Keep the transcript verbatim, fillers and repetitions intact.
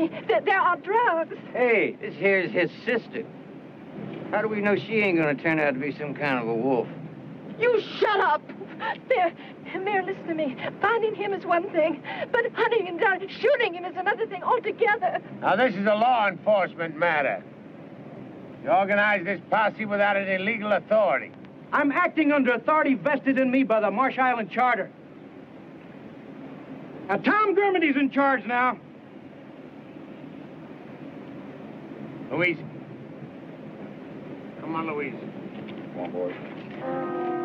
me. There, there are drugs. Hey, this here's his sister. How do we know she ain't gonna turn out to be some kind of a wolf? You shut up. There, Mayor, listen to me. Finding him is one thing, but hunting him down, shooting him is another thing altogether. Now, this is a law enforcement matter. You organize this posse without any legal authority. I'm acting under authority vested in me by the Marsh Island Charter. Now, Tom Germody's in charge now. Louise. Come on, Louise. Come on, boys.